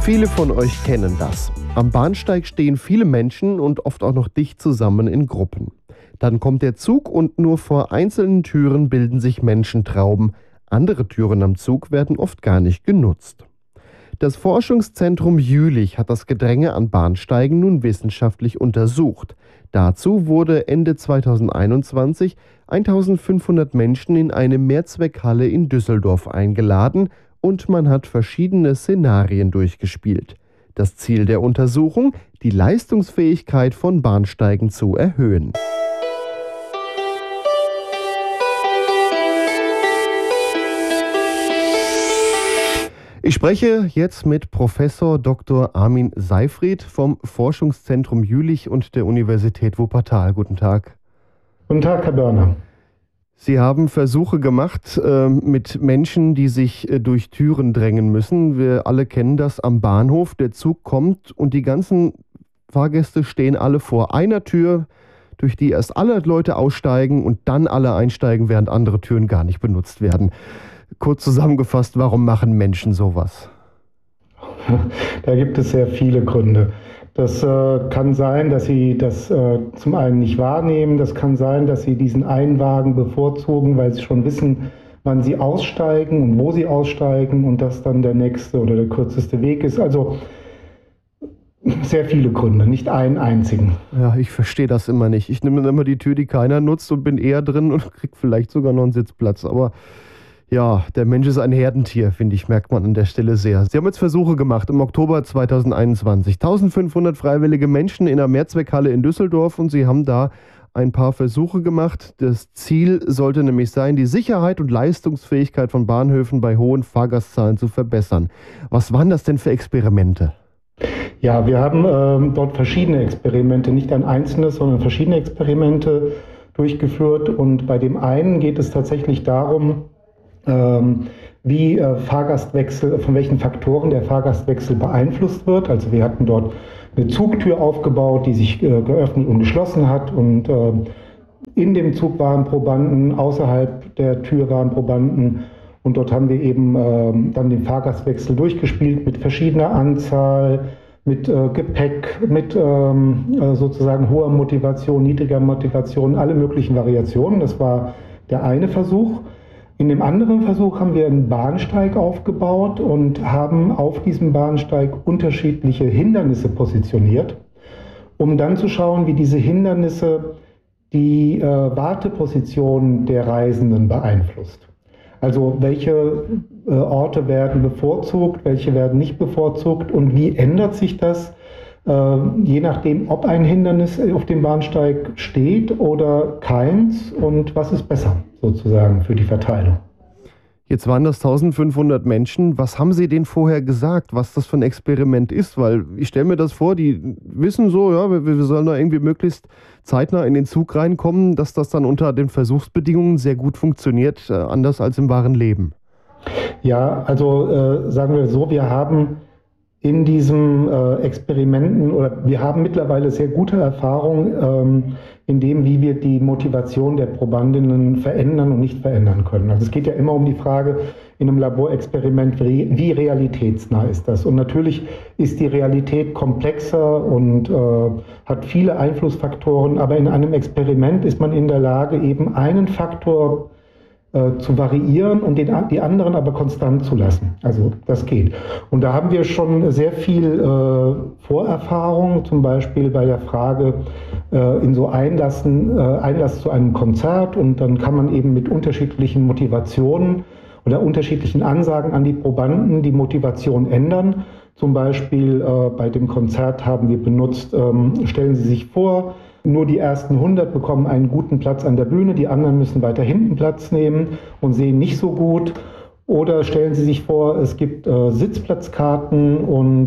Viele von euch kennen das. Am Bahnsteig stehen viele Menschen und oft auch noch dicht zusammen in Gruppen. Dann kommt der Zug und nur vor einzelnen Türen bilden sich Menschentrauben. Andere Türen am Zug werden oft gar nicht genutzt. Das Forschungszentrum Jülich hat das Gedränge an Bahnsteigen nun wissenschaftlich untersucht. Dazu wurde Ende 2021 1500 Menschen in eine Mehrzweckhalle in Düsseldorf eingeladen und man hat verschiedene Szenarien durchgespielt. Das Ziel der Untersuchung: die Leistungsfähigkeit von Bahnsteigen zu erhöhen. Ich spreche jetzt mit Professor Dr. Armin Seyfried vom Forschungszentrum Jülich und der Universität Wuppertal. Guten Tag. Guten Tag, Herr Börner. Sie haben Versuche gemacht mit Menschen, die sich durch Türen drängen müssen. Wir alle kennen das am Bahnhof. Der Zug kommt und die ganzen Fahrgäste stehen alle vor einer Tür, durch die erst alle Leute aussteigen und dann alle einsteigen, während andere Türen gar nicht benutzt werden. Kurz zusammengefasst, warum machen Menschen sowas? Da gibt es sehr viele Gründe. Das kann sein, dass sie das zum einen nicht wahrnehmen. Das kann sein, dass sie diesen einen Wagen bevorzugen, weil sie schon wissen, wann sie aussteigen und wo sie aussteigen und das dann der nächste oder der kürzeste Weg ist. Also sehr viele Gründe, nicht einen einzigen. Ja, ich verstehe das immer nicht. Ich nehme immer die Tür, die keiner nutzt und bin eher drin und kriege vielleicht sogar noch einen Sitzplatz. Aber ja, der Mensch ist ein Herdentier, finde ich, merkt man an der Stelle sehr. Sie haben jetzt Versuche gemacht im Oktober 2021. 1500 freiwillige Menschen in einer Mehrzweckhalle in Düsseldorf und Sie haben da ein paar Versuche gemacht. Das Ziel sollte nämlich sein, die Sicherheit und Leistungsfähigkeit von Bahnhöfen bei hohen Fahrgastzahlen zu verbessern. Was waren das denn für Experimente? Ja, wir haben dort verschiedene Experimente, nicht ein einzelnes, sondern verschiedene Experimente durchgeführt. Und bei dem einen geht es tatsächlich darum, wie Fahrgastwechsel, von welchen Faktoren der Fahrgastwechsel beeinflusst wird. Also wir hatten dort eine Zugtür aufgebaut, die sich geöffnet und geschlossen hat und in dem Zug waren Probanden, außerhalb der Tür waren Probanden und dort haben wir eben dann den Fahrgastwechsel durchgespielt mit verschiedener Anzahl, mit Gepäck, mit sozusagen hoher Motivation, niedriger Motivation, alle möglichen Variationen. Das war der eine Versuch. In dem anderen Versuch haben wir einen Bahnsteig aufgebaut und haben auf diesem Bahnsteig unterschiedliche Hindernisse positioniert, um dann zu schauen, wie diese Hindernisse die Warteposition der Reisenden beeinflusst. Also welche Orte werden bevorzugt, welche werden nicht bevorzugt und wie ändert sich das, je nachdem, ob ein Hindernis auf dem Bahnsteig steht oder keins und was ist besser sozusagen für die Verteilung. Jetzt waren das 1500 Menschen. Was haben Sie denen vorher gesagt, was das für ein Experiment ist? Weil ich stelle mir das vor, die wissen so, ja, wir sollen da irgendwie möglichst zeitnah in den Zug reinkommen, dass das dann unter den Versuchsbedingungen sehr gut funktioniert, anders als im wahren Leben. Ja, also sagen wir so, wir haben in diesen Experimenten oder wir haben mittlerweile sehr gute Erfahrung in dem, wie wir die Motivation der Probandinnen verändern und nicht verändern können. Also es geht ja immer um die Frage in einem Laborexperiment, wie realitätsnah ist das? Und natürlich ist die Realität komplexer und hat viele Einflussfaktoren, aber in einem Experiment ist man in der Lage, eben einen Faktor zu variieren und die anderen aber konstant zu lassen. Also das geht. Und da haben wir schon sehr viel Vorerfahrung, zum Beispiel bei der Frage in so Einlass zu einem Konzert und dann kann man eben mit unterschiedlichen Motivationen oder unterschiedlichen Ansagen an die Probanden die Motivation ändern. Zum Beispiel bei dem Konzert haben wir benutzt, stellen Sie sich vor, nur die ersten 100 bekommen einen guten Platz an der Bühne, die anderen müssen weiter hinten Platz nehmen und sehen nicht so gut. Oder stellen Sie sich vor, es gibt Sitzplatzkarten und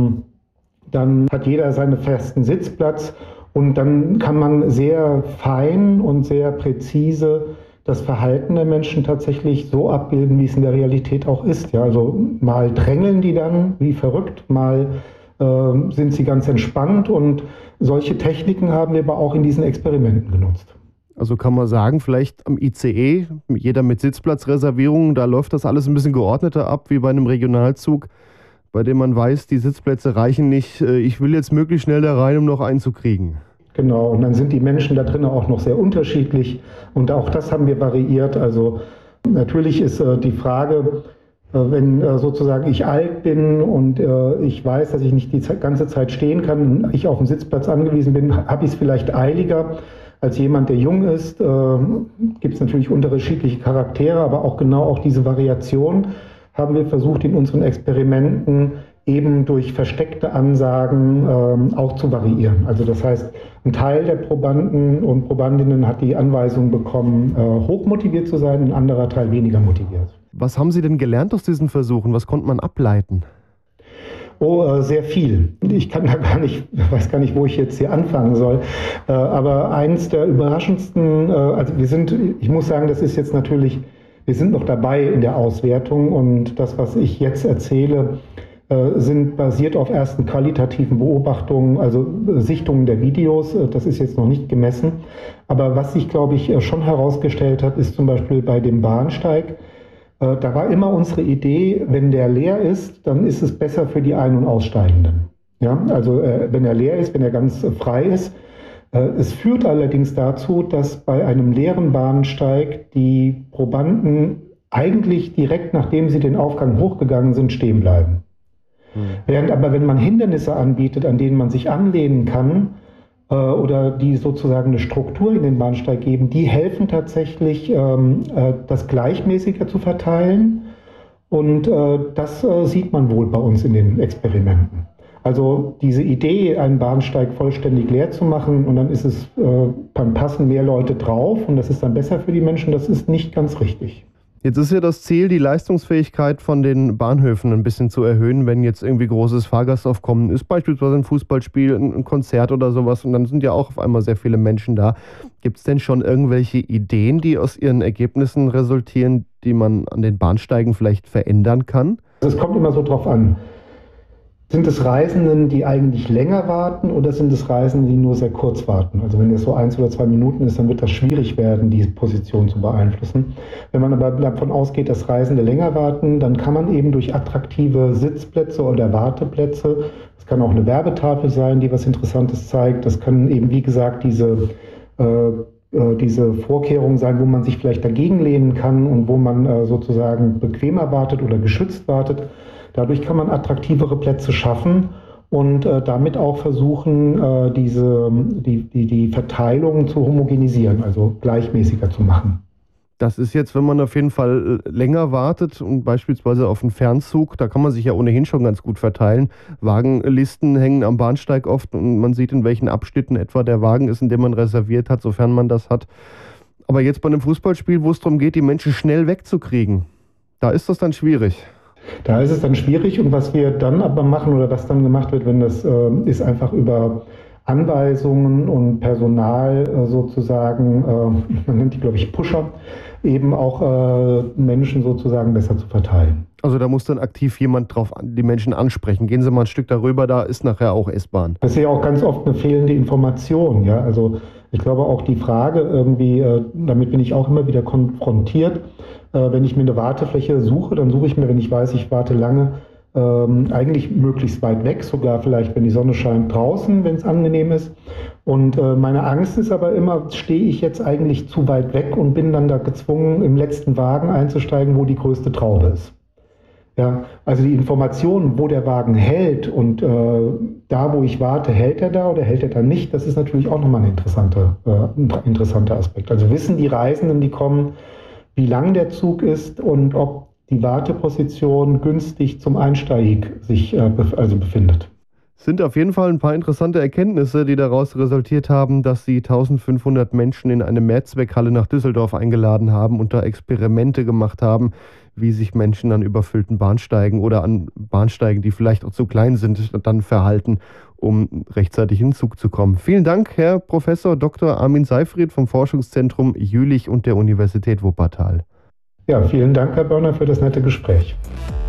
dann hat jeder seinen festen Sitzplatz und dann kann man sehr fein und sehr präzise das Verhalten der Menschen tatsächlich so abbilden, wie es in der Realität auch ist. Ja, also mal drängeln die dann wie verrückt, mal sind sie ganz entspannt und solche Techniken haben wir aber auch in diesen Experimenten genutzt. Also kann man sagen, vielleicht am ICE, jeder mit Sitzplatzreservierung, da läuft das alles ein bisschen geordneter ab, wie bei einem Regionalzug. bei dem man weiß, die Sitzplätze reichen nicht. Ich will jetzt möglichst schnell da rein, um noch einen zu kriegen. Genau, und dann sind die Menschen da drin auch noch sehr unterschiedlich und auch das haben wir variiert. Also natürlich ist die Frage, wenn sozusagen ich alt bin und ich weiß, dass ich nicht die ganze Zeit stehen kann und ich auf den Sitzplatz angewiesen bin, habe ich es vielleicht eiliger als jemand, der jung ist. Gibt es natürlich unterschiedliche Charaktere, aber auch genau auch diese Variation haben wir versucht in unseren Experimenten eben durch versteckte Ansagen auch zu variieren. Also das heißt, ein Teil der Probanden und Probandinnen hat die Anweisung bekommen, hochmotiviert zu sein, ein anderer Teil weniger motiviert. Was haben Sie denn gelernt aus diesen Versuchen? Was konnte man ableiten? Oh, sehr viel. Ich weiß gar nicht, wo ich jetzt hier anfangen soll. Aber eins der überraschendsten, also ich muss sagen, das ist jetzt natürlich, wir sind noch dabei in der Auswertung und das, was ich jetzt erzähle, sind basiert auf ersten qualitativen Beobachtungen, also Sichtungen der Videos. Das ist jetzt noch nicht gemessen. Aber was sich, glaube ich, schon herausgestellt hat, ist zum Beispiel bei dem Bahnsteig. Da war immer unsere Idee, wenn der leer ist, dann ist es besser für die Ein- und Aussteigenden. Ja, also wenn er leer ist, wenn er ganz frei ist. Es führt allerdings dazu, dass bei einem leeren Bahnsteig die Probanden eigentlich direkt nachdem sie den Aufgang hochgegangen sind, stehen bleiben. Während aber, wenn man Hindernisse anbietet, an denen man sich anlehnen kann oder die sozusagen eine Struktur in den Bahnsteig geben, die helfen tatsächlich, das gleichmäßiger zu verteilen. Und das sieht man wohl bei uns in den Experimenten. Also diese Idee, einen Bahnsteig vollständig leer zu machen und dann passen mehr Leute drauf und das ist dann besser für die Menschen, das ist nicht ganz richtig. Jetzt ist ja das Ziel, die Leistungsfähigkeit von den Bahnhöfen ein bisschen zu erhöhen, wenn jetzt irgendwie großes Fahrgastaufkommen ist, beispielsweise ein Fußballspiel, ein Konzert oder sowas und dann sind ja auch auf einmal sehr viele Menschen da. Gibt es denn schon irgendwelche Ideen, die aus Ihren Ergebnissen resultieren, die man an den Bahnsteigen vielleicht verändern kann? Es kommt immer so drauf an. Sind es Reisenden, die eigentlich länger warten oder sind es Reisende, die nur sehr kurz warten? Also wenn es so 1 oder 2 Minuten ist, dann wird das schwierig werden, die Position zu beeinflussen. Wenn man aber davon ausgeht, dass Reisende länger warten, dann kann man eben durch attraktive Sitzplätze oder Warteplätze, das kann auch eine Werbetafel sein, die was Interessantes zeigt, das können eben, wie gesagt, diese Vorkehrungen sein, wo man sich vielleicht dagegen lehnen kann und wo man sozusagen bequemer wartet oder geschützt wartet. Dadurch kann man attraktivere Plätze schaffen und damit auch versuchen, die Verteilung zu homogenisieren, also gleichmäßiger zu machen. Das ist jetzt, wenn man auf jeden Fall länger wartet und beispielsweise auf einen Fernzug, da kann man sich ja ohnehin schon ganz gut verteilen. Wagenlisten hängen am Bahnsteig oft und man sieht, in welchen Abschnitten etwa der Wagen ist, in dem man reserviert hat, sofern man das hat. Aber jetzt bei einem Fußballspiel, wo es darum geht, die Menschen schnell wegzukriegen, da ist das dann schwierig. Da ist es dann schwierig und was wir dann aber machen oder was dann gemacht wird, wenn das ist einfach über Anweisungen und Personal sozusagen, man nennt die, glaube ich, Pusher, eben auch Menschen sozusagen besser zu verteilen. Also da muss dann aktiv jemand die Menschen ansprechen. Gehen Sie mal ein Stück darüber, da ist nachher auch S-Bahn. Das ist ja auch ganz oft eine fehlende Information. Ja? Also ich glaube auch die Frage irgendwie, damit bin ich auch immer wieder konfrontiert, wenn ich mir eine Wartefläche suche, dann suche ich mir, wenn ich weiß, ich warte lange, eigentlich möglichst weit weg, sogar vielleicht, wenn die Sonne scheint, draußen, wenn es angenehm ist. Und meine Angst ist aber immer, stehe ich jetzt eigentlich zu weit weg und bin dann da gezwungen, im letzten Wagen einzusteigen, wo die größte Traube ist. Ja, also die Information, wo der Wagen hält und da, wo ich warte, hält er da oder hält er da nicht, das ist natürlich auch nochmal ein interessanter Aspekt. Also wissen die Reisenden, die kommen, wie lang der Zug ist und ob die Warteposition günstig zum Einstieg sich befindet. Sind auf jeden Fall ein paar interessante Erkenntnisse, die daraus resultiert haben, dass Sie 1500 Menschen in eine Mehrzweckhalle nach Düsseldorf eingeladen haben und da Experimente gemacht haben, wie sich Menschen an überfüllten Bahnsteigen oder an Bahnsteigen, die vielleicht auch zu klein sind, dann verhalten, um rechtzeitig in den Zug zu kommen. Vielen Dank, Herr Professor Dr. Armin Seyfried vom Forschungszentrum Jülich und der Universität Wuppertal. Ja, vielen Dank, Herr Börner, für das nette Gespräch.